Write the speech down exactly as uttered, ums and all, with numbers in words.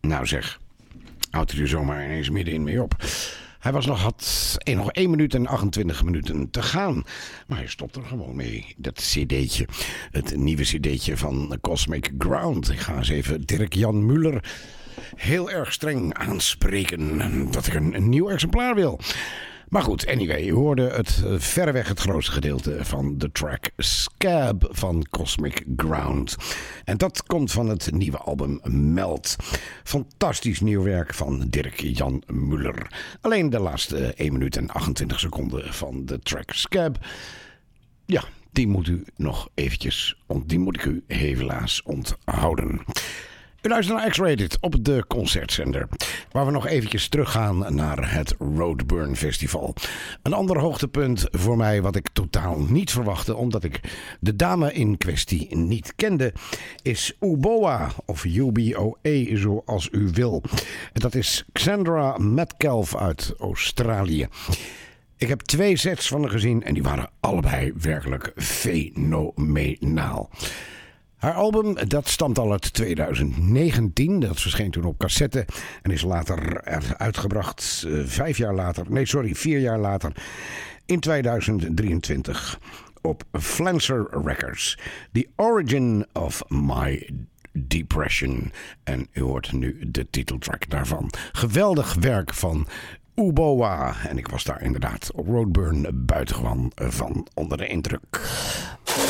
Nou zeg, houdt u er zomaar ineens middenin mee op. Hij was nog, had nog één minuut en achtentwintig minuten te gaan. Maar hij stopt er gewoon mee. Dat cd'tje. Het nieuwe cd'tje van Cosmic Ground. Ik ga eens even Dirk-Jan Muller heel erg streng aanspreken dat ik een, een nieuw exemplaar wil. Maar goed, anyway, je hoorde het uh, verreweg het grootste gedeelte van de track Scab van Cosmic Ground. En dat komt van het nieuwe album Melt. Fantastisch nieuw werk van Dirk-Jan Muller. Alleen de laatste één minuut en achtentwintig seconden van de track Scab. Ja, die moet u nog eventjes, die moet ik u helaas onthouden. U luistert naar X-Rated op de Concertzender, waar we nog eventjes teruggaan naar het Roadburn Festival. Een ander hoogtepunt voor mij wat ik totaal niet verwachtte, omdat ik de dame in kwestie niet kende, is Uboa, of U B O A zoals u wil. Dat is Xandra Metcalf uit Australië. Ik heb twee sets van haar gezien en die waren allebei werkelijk fenomenaal. Haar album, dat stamt al uit tweeduizend negentien. Dat verscheen toen op cassette en is later uitgebracht, uh, vijf jaar later, nee sorry, vier jaar later, in tweeduizend drieëntwintig op Flancer Records. The Origin of My Depression. En u hoort nu de titeltrack daarvan. Geweldig werk van Uboa. En ik was daar inderdaad op Roadburn buitengewoon van onder de indruk.